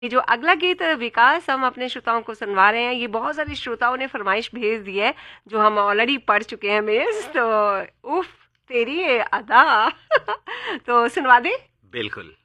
ये जो अगला गीत विकास हम अपने श्रोताओं को सुनवा रहे हैं, ये बहुत सारे श्रोताओं ने फरमाइश भेज दी है जो हम ऑलरेडी पढ़ चुके हैं मिस। तो उफ तेरी ये अदा तो सुनवा दे। बिल्कुल।